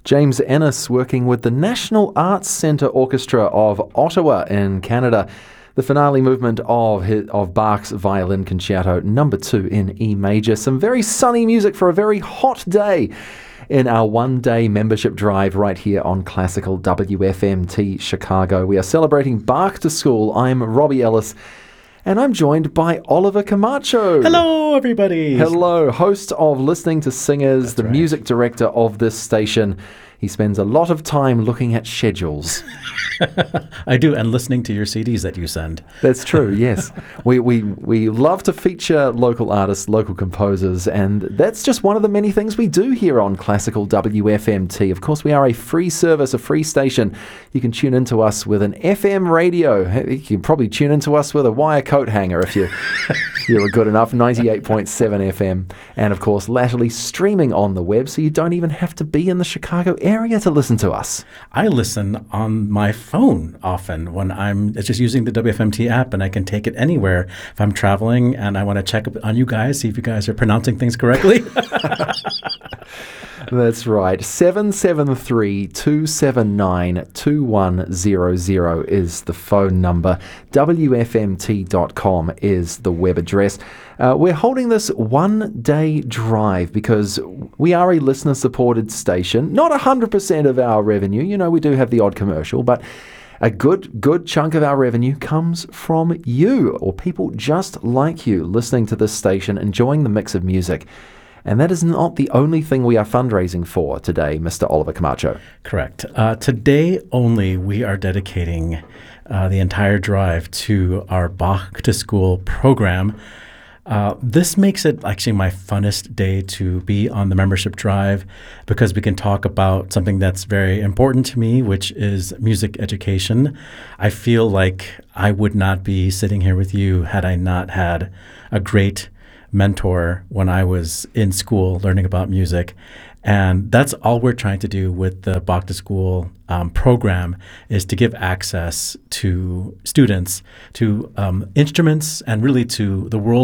James Ennis working with the National Arts Centre Orchestra of Ottawa in Canada. The finale movement of Bach's Violin Concerto No. 2 in E major. Some very sunny music for a very hot day in our one-day membership drive right here on Classical WFMT Chicago. We are celebrating Bach to School. I'm Robbie Ellis, and I'm joined by Oliver Camacho. Hello, everybody. Hello, host of Listening to Singers, the music director of this station. He spends a lot of time looking at schedules. I do, and listening to your CDs that you send. That's true, yes. We love to feature local artists, local composers, and that's just one of the many things we do here on Classical WFMT. Of course, we are a free service, a free station. You can tune into us with an FM radio. You can probably tune into us with a wire coat hanger if you were good enough, 98.7 FM. And of course, latterly streaming on the web, so you don't even have to be in the Chicago area to listen to us. I listen on my phone often when it's just using the WFMT app, and I can take it anywhere if I'm traveling and I want to check up on you guys, see if you guys are pronouncing things correctly. That's right. 773-279-2100 is the phone number. WFMT.com is the web address. We're holding this one-day drive because we are a listener-supported station. Not 100% of our revenue. You know, we do have the odd commercial, but a good chunk of our revenue comes from you, or people just like you listening to this station, enjoying the mix of music. And that is not the only thing we are fundraising for today, Mr. Oliver Camacho. Correct. Today only, we are dedicating the entire drive to our Bach to School program. This makes it actually my funnest day to be on the membership drive because we can talk about something that's very important to me, which is music education. I feel like I would not be sitting here with you had I not had a great mentor when I was in school learning about music. And that's all we're trying to do with the Bach to School program, is to give access to students to instruments and really to the world